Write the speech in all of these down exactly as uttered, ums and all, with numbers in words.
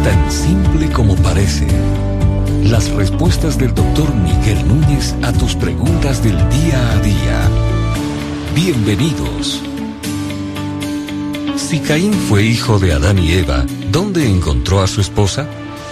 tan simple como parece. Las respuestas del doctor Miguel Núñez a tus preguntas del día a día. Bienvenidos. Si Caín fue hijo de Adán y Eva, ¿dónde encontró a su esposa?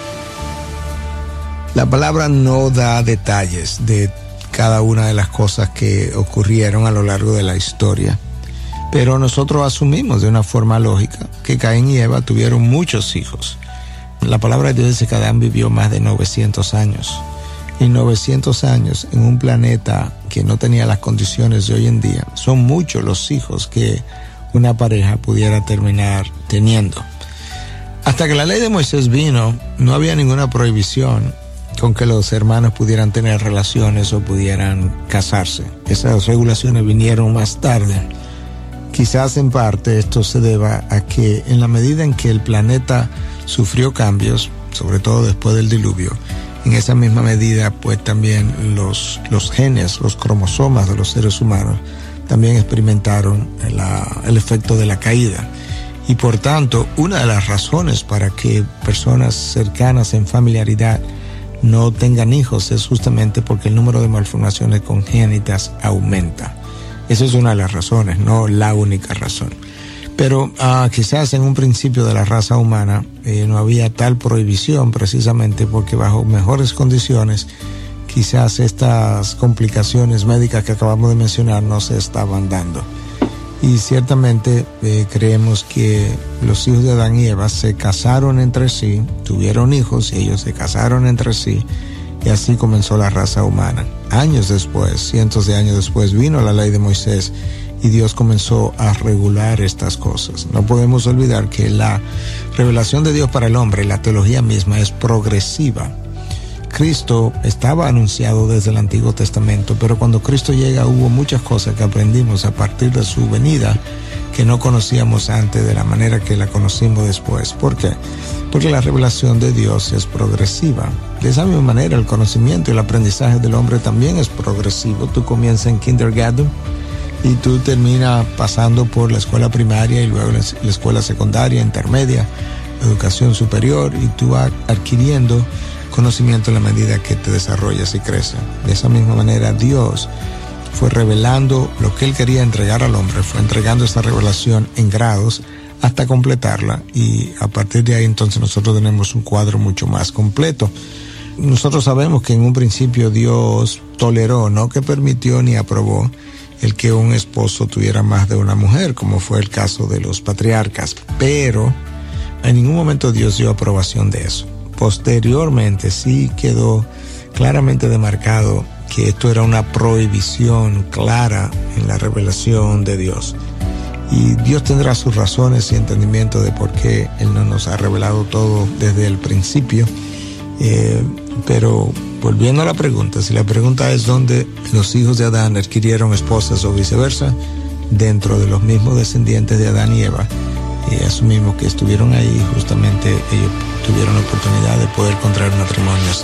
La palabra no da detalles de cada una de las cosas que ocurrieron a lo largo de la historia, pero nosotros asumimos de una forma lógica que Caín y Eva tuvieron muchos hijos. La palabra de Dios dice que Adán vivió más de novecientos años. Y novecientos años en un planeta que no tenía las condiciones de hoy en día, son muchos los hijos que una pareja pudiera terminar teniendo. Hasta que la ley de Moisés vino, no había ninguna prohibición con que los hermanos pudieran tener relaciones o pudieran casarse. Esas regulaciones vinieron más tarde. Quizás en parte esto se deba a que en la medida en que el planeta sufrió cambios, sobre todo después del diluvio, en esa misma medida pues también los, los genes, los cromosomas de los seres humanos también experimentaron la, el efecto de la caída. Y por tanto, una de las razones para que personas cercanas en familiaridad no tengan hijos es justamente porque el número de malformaciones congénitas aumenta. Esa es una de las razones, no la única razón. Pero uh, quizás en un principio de la raza humana eh, no había tal prohibición precisamente porque bajo mejores condiciones quizás estas complicaciones médicas que acabamos de mencionar no se estaban dando. Y ciertamente eh, creemos que los hijos de Adán y Eva se casaron entre sí, tuvieron hijos y ellos se casaron entre sí, y así comenzó la raza humana. Años después, cientos de años después, vino la ley de Moisés y Dios comenzó a regular estas cosas. No podemos olvidar que la revelación de Dios para el hombre, la teología misma, es progresiva. Cristo estaba anunciado desde el Antiguo Testamento, pero cuando Cristo llega hubo muchas cosas que aprendimos a partir de su venida que no conocíamos antes de la manera que la conocimos después. ¿Por qué? Porque la revelación de Dios es progresiva. De esa misma manera el conocimiento y el aprendizaje del hombre también es progresivo. Tú comienzas en kindergarten y tú terminas pasando por la escuela primaria y luego la escuela secundaria, intermedia, educación superior, y tú vas adquiriendo conocimiento en la medida que te desarrollas y creces. De esa misma manera Dios fue revelando lo que Él quería entregar al hombre, fue entregando esta revelación en grados hasta completarla, y a partir de ahí entonces nosotros tenemos un cuadro mucho más completo. Nosotros sabemos que en un principio Dios toleró, no que permitió ni aprobó, el que un esposo tuviera más de una mujer, como fue el caso de los patriarcas, pero en ningún momento Dios dio aprobación de eso. Posteriormente sí quedó claramente demarcado que esto era una prohibición clara en la revelación de Dios. Y Dios tendrá sus razones y entendimiento de por qué Él no nos ha revelado todo desde el principio. Eh, pero volviendo a la pregunta, si la pregunta es dónde los hijos de Adán adquirieron esposas o viceversa, dentro de los mismos descendientes de Adán y Eva, y asumimos que estuvieron ahí, justamente ellos tuvieron la oportunidad de poder contraer matrimonios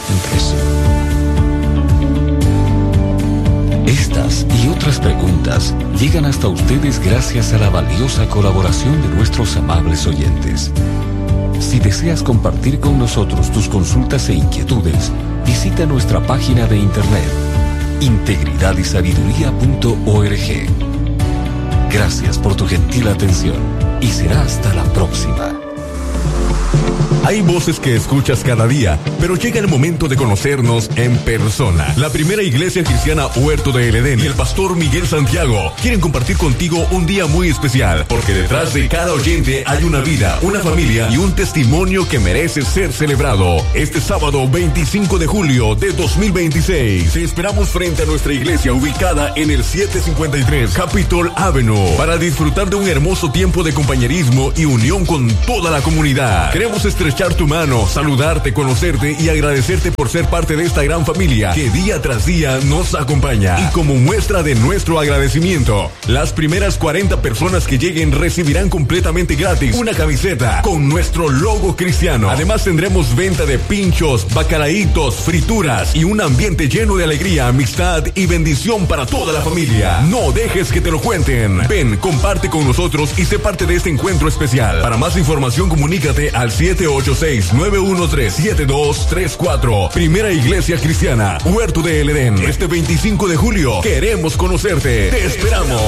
entre sí. Estas y otras preguntas llegan hasta ustedes gracias a la valiosa colaboración de nuestros amables oyentes. Si deseas compartir con nosotros tus consultas e inquietudes, visita nuestra página de internet integridad y sabiduría punto org. Gracias por tu gentil atención y será hasta la próxima. Hay voces que escuchas cada día, pero llega el momento de conocernos en persona. La primera iglesia cristiana Huerto de El Edén y el pastor Miguel Santiago quieren compartir contigo un día muy especial, porque detrás de cada oyente hay una vida, una familia y un testimonio que merece ser celebrado. Este sábado veinticinco de julio de dos mil veintiséis, te esperamos frente a nuestra iglesia ubicada en el setecientos cincuenta y tres Capitol Avenue para disfrutar de un hermoso tiempo de compañerismo y unión con toda la comunidad. Queremos estrechar tu mano, saludarte, conocerte y agradecerte por ser parte de esta gran familia que día tras día nos acompaña. Y como muestra de nuestro agradecimiento, las primeras cuarenta personas que lleguen recibirán completamente gratis una camiseta con nuestro logo cristiano. Además tendremos venta de pinchos, bacalaitos, frituras y un ambiente lleno de alegría, amistad y bendición para toda la familia. No dejes que te lo cuenten. Ven, comparte con nosotros y sé parte de este encuentro especial. Para más información comunícate al siete ocho ocho seis, nueve uno tres, siete dos tres cuatro. Primera Iglesia Cristiana, Huerto de El Edén. Este veinticinco de julio queremos conocerte. Te esperamos.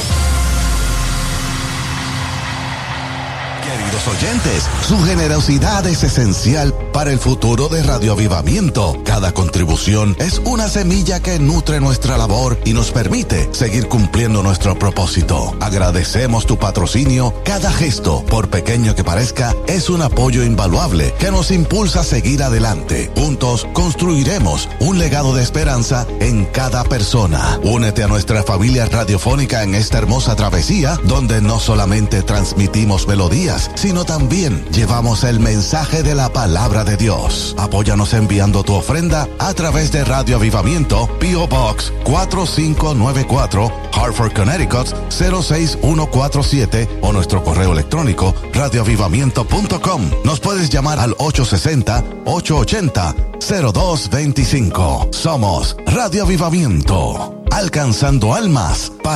Queridos oyentes, su generosidad es esencial para el futuro de Radio Avivamiento. Cada contribución es una semilla que nutre nuestra labor y nos permite seguir cumpliendo nuestro propósito. Agradecemos tu patrocinio. Cada gesto, por pequeño que parezca, es un apoyo invaluable que nos impulsa a seguir adelante. Juntos construiremos un legado de esperanza en cada persona. Únete a nuestra familia radiofónica en esta hermosa travesía, donde no solamente transmitimos melodías, sino también llevamos el mensaje de la palabra de Dios. Apóyanos enviando tu ofrenda a través de Radio Avivamiento, P O Box cuatro cinco nueve cuatro, Hartford, Connecticut cero seis uno cuatro siete o nuestro correo electrónico radio avivamiento punto com. Nos puedes llamar al ocho seis cero, ocho ocho cero, cero dos dos cinco. Somos Radio Avivamiento, alcanzando almas para